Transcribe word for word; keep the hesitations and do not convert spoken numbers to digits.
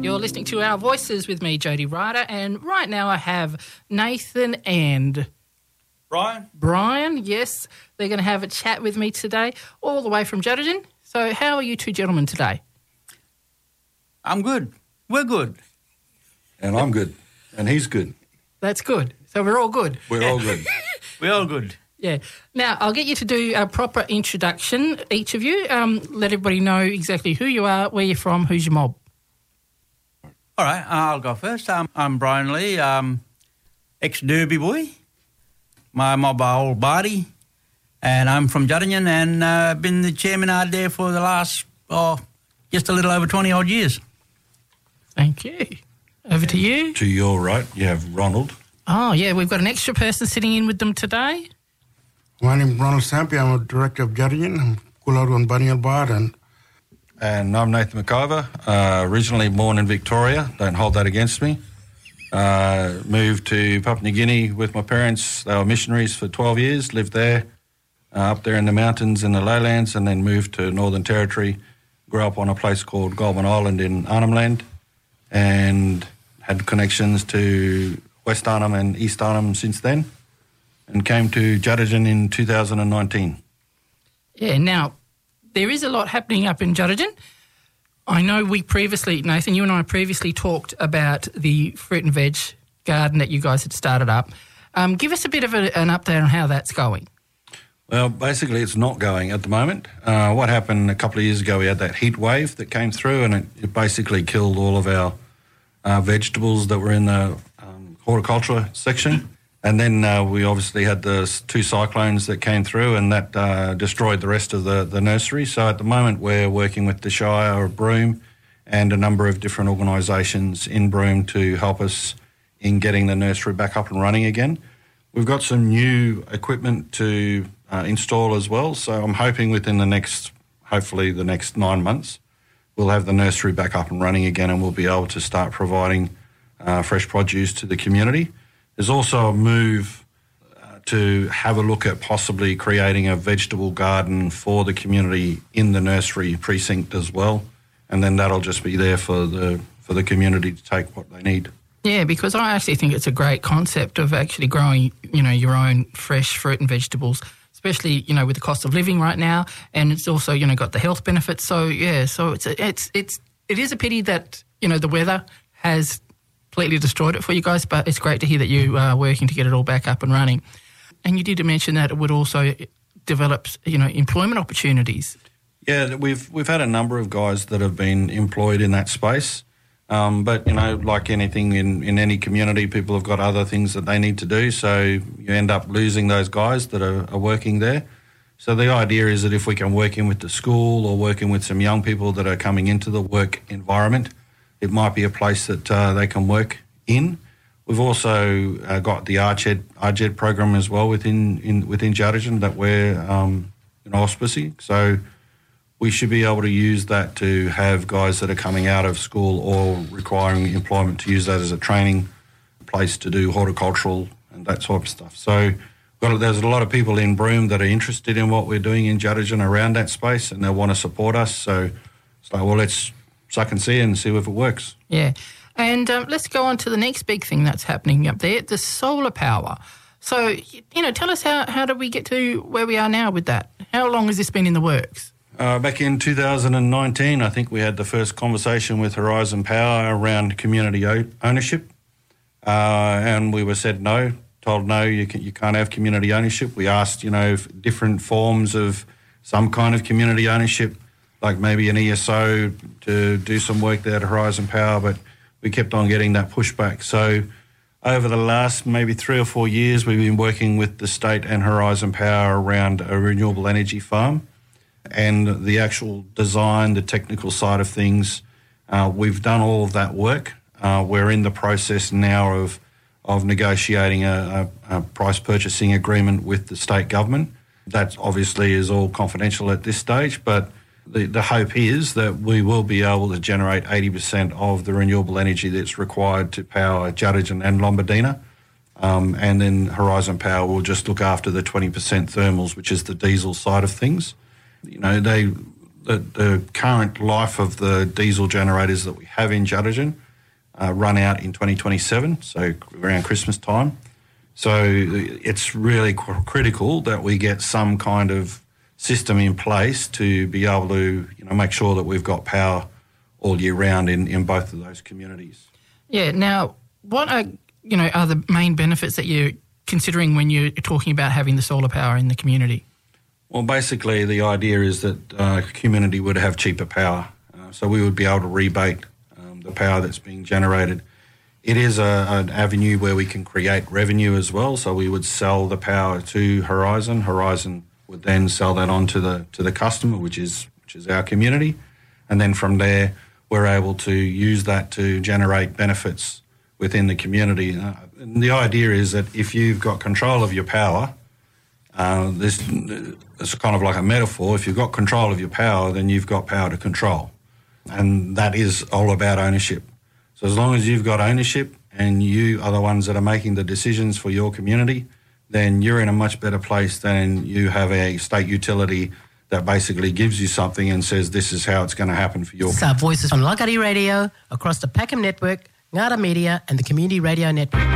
You're listening to Our Voices with me, Jody Ryder, and right now I have Nathan and Brian. Brian, yes. They're going to have a chat with me today, all the way from Juddigen. So how are you two gentlemen today? I'm good. We're good. And I'm good. And he's good. That's good. So we're all good. We're all good. We're all good. Yeah. Now, I'll get you to do a proper introduction, each of you. Um, let everybody know exactly who you are, where you're from, who's your mob. All right, I'll go first. Um, I'm Brian Lee, um, ex-Derby boy. My mob are Old Barty, and I'm from Juddigen, and uh, been the chairman out there for the last, oh, just a little over twenty-odd years. Thank you. Over to you. To your right, you have Ronald. Oh, yeah, we've got an extra person sitting in with them today. My name is Ronald Sampi. I'm a director of Juddigen. I'm Coolargon Bunyal Bar, and And I'm Nathan McIver, uh, originally born in Victoria. Don't hold that against me. Uh, moved to Papua New Guinea with my parents. They were missionaries for twelve years, lived there, uh, up there in the mountains in the lowlands, and then moved to Northern Territory. Grew up on a place called Goulburn Island in Arnhem Land, and had connections to West Arnhem and East Arnhem since then, and came to Juddigen in two thousand nineteen. Yeah, now, there is a lot happening up in Juddigen. I know we previously, Nathan, you and I previously talked about the fruit and veg garden that you guys had started up. Um, give us a bit of a, an update on how that's going. Well, basically it's not going at the moment. Uh, what happened a couple of years ago, we had that heat wave that came through, and it, it basically killed all of our uh, vegetables that were in the um, horticulture section. And then uh, we obviously had the two cyclones that came through, and that uh, destroyed the rest of the, the nursery. So at the moment we're working with the Shire of Broome and a number of different organisations in Broome to help us in getting the nursery back up and running again. We've got some new equipment to uh, install as well, so I'm hoping within the next, hopefully the next nine months, we'll have the nursery back up and running again, and we'll be able to start providing uh, fresh produce to the community. There's also a move uh, to have a look at possibly creating a vegetable garden for the community in the nursery precinct as well, and then that'll just be there for the for the community to take what they need. Yeah, because I actually think it's a great concept of actually growing, you know, your own fresh fruit and vegetables, especially, you know, with the cost of living right now, and it's also, you know, got the health benefits. So yeah, so it's a, it's it's it is a pity that, you know, the weather has completely destroyed it for you guys, but it's great to hear that you are working to get it all back up and running. And you did mention that it would also develop, you know, employment opportunities. Yeah, we've we've had a number of guys that have been employed in that space, um, but, you know, like anything in, in any community, people have got other things that they need to do, so you end up losing those guys that are, are working there. So the idea is that if we can work in with the school or working with some young people that are coming into the work environment, it might be a place that uh, they can work in. We've also uh, got the R G E D, R G E D program as well within in, within Juddigen that we're um, in auspicing. So we should be able to use that to have guys that are coming out of school or requiring employment to use that as a training place to do horticultural and that sort of stuff. So got, there's a lot of people in Broome that are interested in what we're doing in Juddigen around that space, and they want to support us. So it's like, well, let's suck and see and see if it works. Yeah. And um, let's go on to the next big thing that's happening up there, the solar power. So, you know, tell us how, how did we get to where we are now with that? How long has this been in the works? Uh, back in two thousand nineteen, I think we had the first conversation with Horizon Power around community o- ownership. Uh, and we were said no, told no, you, can, you can't have community ownership. We asked, you know, different forms of some kind of community ownership, like maybe an E S O to do some work there at Horizon Power, but we kept on getting that pushback. So over the last maybe three or four years, we've been working with the state and Horizon Power around a renewable energy farm, and the actual design, the technical side of things. Uh, we've done all of that work. Uh, we're in the process now of of negotiating a, a, a price purchasing agreement with the state government. That obviously is all confidential at this stage, but The, the hope is that we will be able to generate eighty percent of the renewable energy that's required to power Juddigen and Lombardina. Um, and then Horizon Power will just look after the twenty percent thermals, which is the diesel side of things. You know, they the, the current life of the diesel generators that we have in Judegen uh, run out in twenty twenty-seven, so around Christmas time. So it's really critical that we get some kind of system in place to be able to, you know, make sure that we've got power all year round in, in both of those communities. Yeah. Now, what are, you know, are the main benefits that you're considering when you're talking about having the solar power in the community? Well, basically the idea is that uh, community would have cheaper power. Uh, so we would be able to rebate um, the power that's being generated. It is a, an avenue where we can create revenue as well. So we would sell the power to Horizon. Horizon would then sell that on to the to the customer, which is which is our community, and then from there we're able to use that to generate benefits within the community. Uh, and the idea is that if you've got control of your power, uh, this it's kind of like a metaphor. If you've got control of your power, then you've got power to control, and that is all about ownership. So as long as you've got ownership and you are the ones that are making the decisions for your community, then you're in a much better place than you have a state utility that basically gives you something and says this is how it's going to happen for your It's our voices on Langkawi Radio, across the Peckham Network, Ngara Media and the Community Radio Network.